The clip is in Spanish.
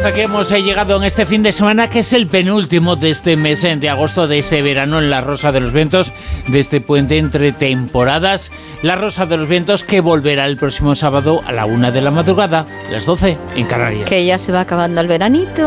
hasta aquí hemos llegado en este fin de semana, que es el penúltimo de este mes de agosto, de este verano en La Rosa de los Vientos, de este puente entre temporadas. La Rosa de los Vientos, que volverá el próximo sábado a la 1 de la madrugada, las 12 en Canarias. Que ya se va acabando el veranito.